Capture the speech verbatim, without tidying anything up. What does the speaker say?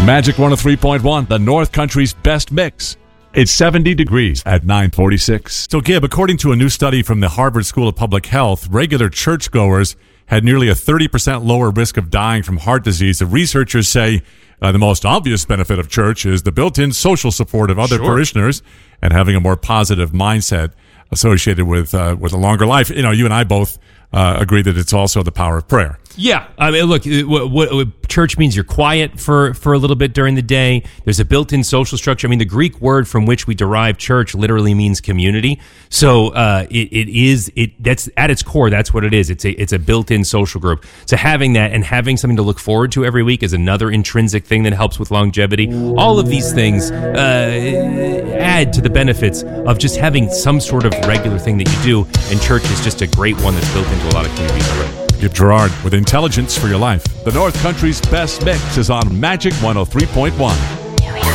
Magic one oh three point one, the North Country's best mix. It's seventy degrees at nine forty-six. So, Gib, according to a new study from the Harvard School of Public Health, regular churchgoers had nearly a thirty percent lower risk of dying from heart disease. The researchers say uh, the most obvious benefit of church is the built-in social support of other Sure. parishioners and having a more positive mindset associated with uh, with a longer life. You know, you and I both uh, agree that it's also the power of prayer. Yeah, I mean, look, what, what, what church means you're quiet for, for a little bit during the day. There's a built-in social structure. I mean, the Greek word from which we derive church literally means community. So uh, it, it is it that's at its core. That's what it is. It's a it's a built-in social group. So having that and having something to look forward to every week is another intrinsic thing that helps with longevity. All of these things uh, add to the benefits of just having some sort of regular thing that you do. And church is just a great one that's built into a lot of communities already. Gib Gerard with intelligence for your life. The North Country's best mix is on Magic one oh three point one.